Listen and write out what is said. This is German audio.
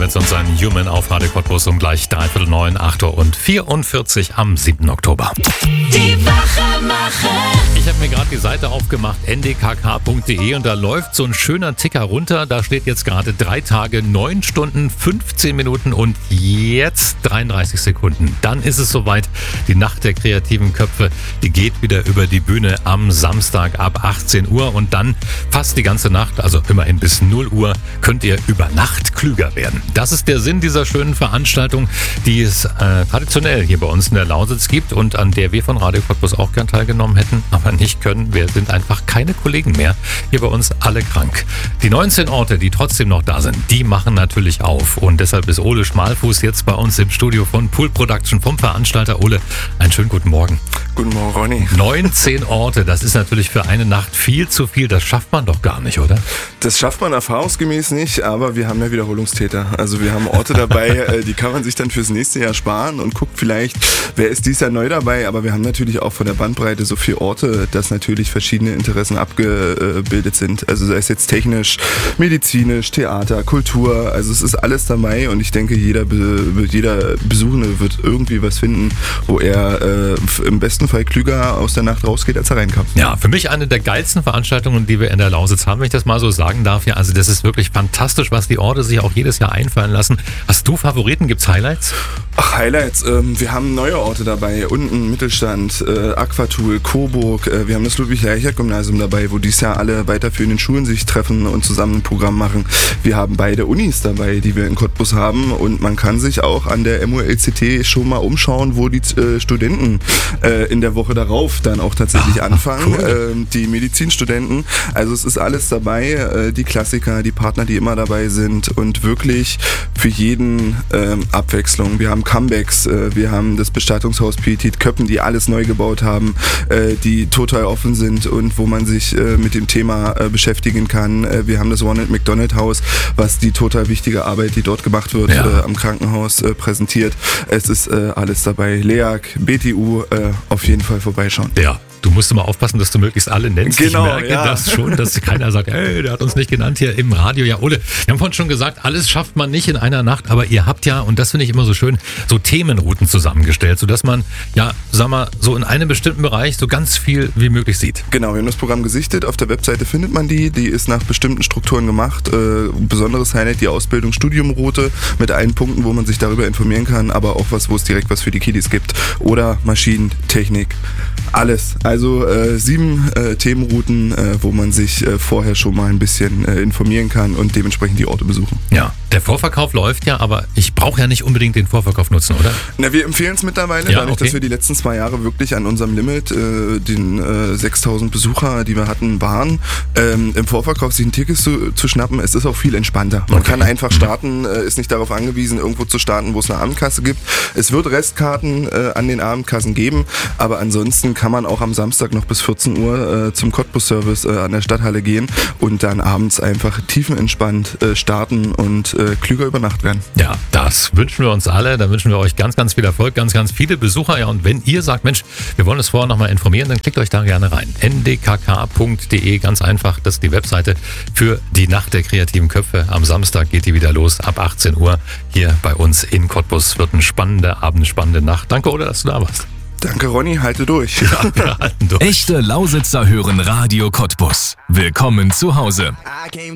Planets und sein Human auf Radio Cottbus um gleich 8:45, 8:44 am 7. Oktober. Die Wachemacher. Ich habe mir gerade die Seite aufgemacht, ndkk.de, und da läuft so ein schöner Ticker runter. Da steht jetzt gerade 3 Tage, 9 Stunden, 15 Minuten und jetzt 33 Sekunden. Dann ist es soweit. Die Nacht der kreativen Köpfe, die geht wieder über die Bühne am Samstag ab 18 Uhr und dann fast die ganze Nacht, also immerhin bis 0 Uhr, könnt ihr über Nacht klüger werden. Das ist der Sinn dieser schönen Veranstaltung, die es traditionell hier bei uns in der Lausitz gibt und an der wir von Radio Cottbus auch gern teilgenommen hätten, aber nicht können. Wir sind einfach keine Kollegen mehr. Hier bei uns alle krank. Die 19 Orte, die trotzdem noch da sind, die machen natürlich auf. Und deshalb ist Ole Schmalfuß jetzt bei uns im Studio von Pool Production, vom Veranstalter. Ole, einen schönen guten Morgen. Guten Morgen, Ronny. 19 Orte, das ist natürlich für eine Nacht viel zu viel. Das schafft man doch gar nicht, oder? Das schafft man erfahrungsgemäß nicht, aber wir haben ja Wiederholungstäter. Also wir haben Orte dabei, die kann man sich dann fürs nächste Jahr sparen und guckt vielleicht, wer ist dieses Jahr neu dabei. Aber wir haben natürlich auch von der Bandbreite so viele Orte, dass natürlich verschiedene Interessen abgebildet sind. Also sei es jetzt technisch, medizinisch, Theater, Kultur. Also es ist alles dabei und ich denke, jeder Besuchende wird irgendwie was finden, wo er im besten Fall klüger aus der Nacht rausgeht, als er reinkam. Ja, für mich eine der geilsten Veranstaltungen, die wir in der Lausitz haben, wenn ich das mal so sagen darf. Ja, also das ist wirklich fantastisch, was die Orte sich auch jedes Jahr einfallen lassen. Hast du Favoriten? Gibt's Highlights? Ach, Highlights. Wir haben neue Orte dabei. Unten Mittelstand, Aquatool, Coburg. Wir haben das Ludwig-Reichert-Gymnasium dabei, wo dieses Jahr alle weiterführenden Schulen sich treffen und zusammen ein Programm machen. Wir haben beide Unis dabei, die wir in Cottbus haben. Und man kann sich auch an der MULCT schon mal umschauen, wo die Studenten in der Woche darauf dann auch tatsächlich anfangen. Cool. Die Medizinstudenten. Also es ist alles dabei. Die Klassiker, die Partner, die immer dabei sind. Und wirklich für jeden Abwechslung. Wir haben Comebacks, wir haben das Bestattungshaus Pietit Köppen, die alles neu gebaut haben, die total offen sind und wo man sich mit dem Thema beschäftigen kann. Wir haben das Ronald McDonald Haus, was die total wichtige Arbeit, die dort gemacht wird, am Krankenhaus präsentiert. Es ist alles dabei. LEAG, BTU, auf jeden Fall vorbeischauen. Ja. Du musst immer aufpassen, dass du möglichst alle nennst. Genau, ich merke das schon, dass keiner sagt, hey, der hat uns nicht genannt hier im Radio. Ja, Ole, wir haben vorhin schon gesagt, alles schafft man nicht in einer Nacht, aber ihr habt ja, und das finde ich immer so schön, so Themenrouten zusammengestellt, sodass man, ja, sag mal, so in einem bestimmten Bereich so ganz viel wie möglich sieht. Genau, wir haben das Programm gesichtet, auf der Webseite findet man die ist nach bestimmten Strukturen gemacht. Besonderes Highlight, die Ausbildung-Studium-Route mit allen Punkten, wo man sich darüber informieren kann, aber auch wo es direkt was für die Kiddies gibt. Oder Maschinen, Technik, alles. Also 7 Themenrouten, wo man sich vorher schon mal ein bisschen informieren kann und dementsprechend die Orte besuchen. Ja, der Vorverkauf läuft ja, aber ich brauche ja nicht unbedingt den Vorverkauf nutzen, oder? Na, wir empfehlen es mittlerweile, dadurch, dass wir die letzten 2 Jahre wirklich an unserem Limit, den 6.000 Besucher, die wir hatten, waren. Im Vorverkauf sich ein Ticket zu schnappen, es ist auch viel entspannter. Man kann einfach starten, ist nicht darauf angewiesen, irgendwo zu starten, wo es eine Abendkasse gibt. Es wird Restkarten an den Abendkassen geben, aber ansonsten kann man auch am Samstag noch bis 14 Uhr zum Cottbus-Service an der Stadthalle gehen und dann abends einfach tiefenentspannt starten und klüger über Nacht werden. Ja, das wünschen wir uns alle. Da wünschen wir euch ganz, ganz viel Erfolg, ganz, ganz viele Besucher. Ja, und wenn ihr sagt, Mensch, wir wollen uns vorher nochmal informieren, dann klickt euch da gerne rein. ndkk.de, ganz einfach, das ist die Webseite für die Nacht der kreativen Köpfe. Am Samstag geht die wieder los, ab 18 Uhr hier bei uns in Cottbus. Wird ein spannender Abend, eine spannende Nacht. Danke, Ole, dass du da warst. Danke, Ronny, halte durch. Ja, wir halten durch. Echte Lausitzer hören Radio Cottbus. Willkommen zu Hause.